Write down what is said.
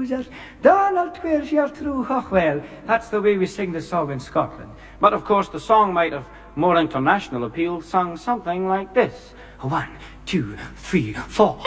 Cruisers. Donald Twirs your true well. That's the way we sing the song in Scotland. But of course the song might have more international appeal, sung something like this. 1, 2, 3, 4.